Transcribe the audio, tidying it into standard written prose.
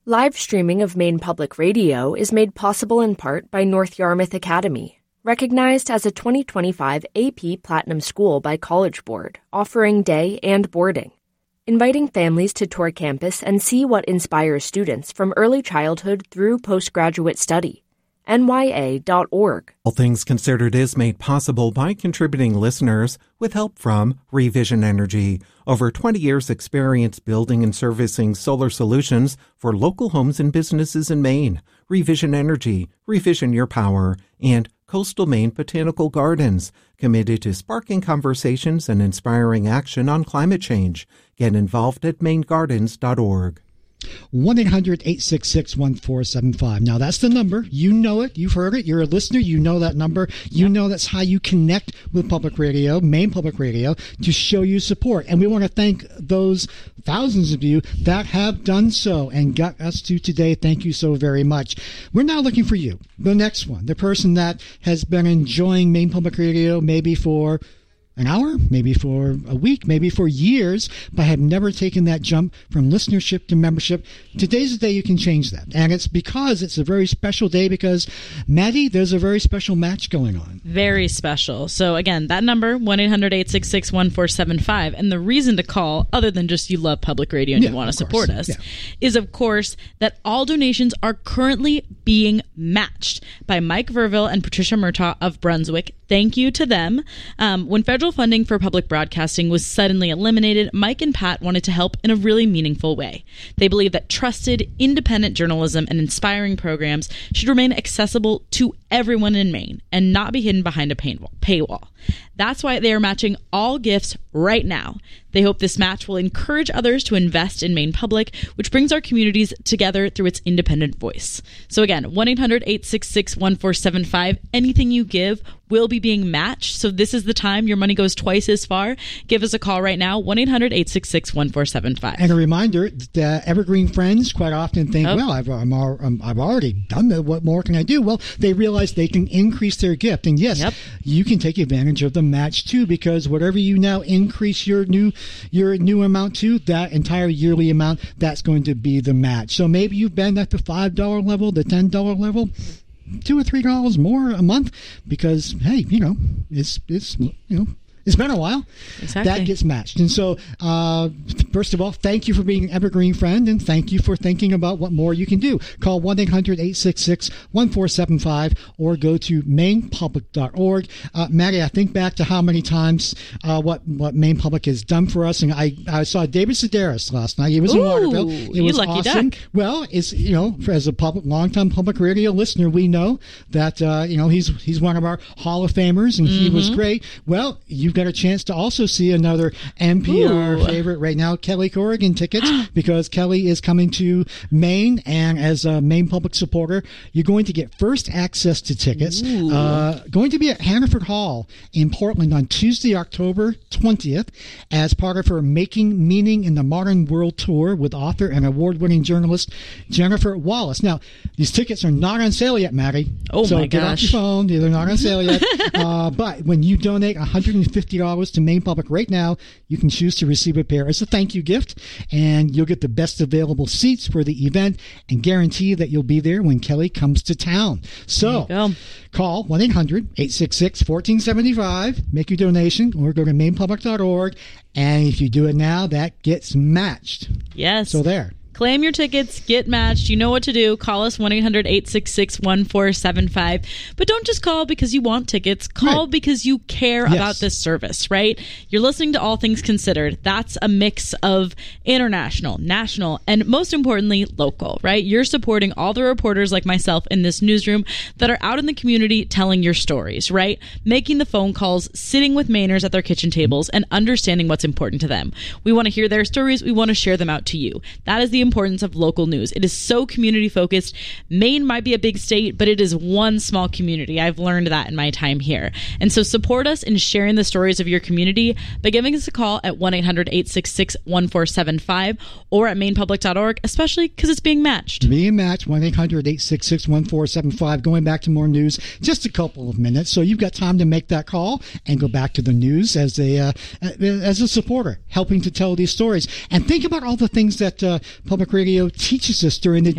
Live streaming of Maine Public Radio is made possible in part by North Yarmouth Academy, recognized as a 2025 AP Platinum School by College Board, offering day and boarding, inviting families to tour campus and see what inspires students from early childhood through postgraduate study. NYA.org. All Things Considered is made possible by contributing listeners with help from Revision Energy. Over 20 years experience building and servicing solar solutions for local homes and businesses in Maine. Revision Energy, revision your power, and Coastal Maine Botanical Gardens, committed to sparking conversations and inspiring action on climate change. Get involved at mainegardens.org. 1-800-866-1475. Now, that's the number. You know it. You've heard it. You're a listener. You know that number. You know that's how you connect with Public Radio, Maine Public Radio, to show you support. And we want to thank those thousands of you that have done so and got us to today. Thank you so very much. We're now looking for you, the next one, the person that has been enjoying Maine Public Radio maybe for an hour, maybe for a week, maybe for years, but have never taken that jump from listenership to membership. Today's the day you can change that. And it's because it's a very special day because, Maddie, there's a very special match going on. Very special. So again, that number, 1-800-866-1475. And the reason to call, other than just you love public radio and you want to support us, is of course that all donations are currently being matched by Mike Verville and Patricia Murtaugh of Brunswick. Thank you to them. When federal funding for public broadcasting was suddenly eliminated, Mike and Pat wanted to help in a really meaningful way. They believe that trusted, independent journalism and inspiring programs should remain accessible to everyone in Maine and not be hidden behind a paywall. That's why they are matching all gifts right now. They hope this match will encourage others to invest in Maine Public, which brings our communities together through its independent voice. So again, 1-800-866-1475. Anything you give will be being matched. So this is the time your money goes twice as far. Give us a call right now, 1-800-866-1475. And a reminder that Evergreen Friends quite often think, well, I've already done that. What more can I do? Well, they realize they can increase their gift. And yes, you can take advantage of the match too, because whatever you now increase your new amount to, that entire yearly amount, that's going to be the match. So maybe you've been at the $5 level, the $10 level, $2 or $3 more a month, because hey, it's been a while. Exactly. That gets matched. And so, first of all, thank you for being an Evergreen Friend, and thank you for thinking about what more you can do. Call 1-800-866-1475 or go to mainepublic.org. Maddie, I think back to how many times what Maine Public has done for us, and I saw David Sedaris last night. He was in Waterville. It was lucky awesome. Duck. Well, it's as a long-time public radio listener, we know that he's one of our Hall of Famers, and he was great. Well, you've got a chance to also see another NPR favorite right now, Kelly Corrigan tickets, because Kelly is coming to Maine, and as a Maine Public supporter, you're going to get first access to tickets. Going to be at Hannaford Hall in Portland on Tuesday, October 20th, as part of her Making Meaning in the Modern World tour with author and award-winning journalist Jennifer Wallace. Now, these tickets are not on sale yet, Maddie. So get off your phone. They're not on sale yet. But when you donate $150 to Maine Public right now, you can choose to receive a pair as a thank you gift, and you'll get the best available seats for the event and guarantee that you'll be there when Kelly comes to town. So call 1-800-866-1475, make your donation, or go to mainepublic.org, and if you do it now, that gets matched. Yes. So there. Claim your tickets, get matched. You know what to do. Call us 1-800-866-1475. But don't just call because you want tickets. Call because you care about this service, right? You're listening to All Things Considered. That's a mix of international, national, and most importantly, local, right? You're supporting all the reporters like myself in this newsroom that are out in the community telling your stories, right? Making the phone calls, sitting with Mainers at their kitchen tables, and understanding what's important to them. We want to hear their stories. We want to share them out to you. That is the importance of local news. It is so community focused. Maine might be a big state, but it is one small community. I've learned that in my time here. And so support us in sharing the stories of your community by giving us a call at 1-800-866-1475 or at mainepublic.org, especially because it's being matched. Being matched, 1-800-866-1475. Going back to more news, just a couple of minutes. So you've got time to make that call and go back to the news as a supporter, helping to tell these stories. And think about all the things that Public Radio teaches us during the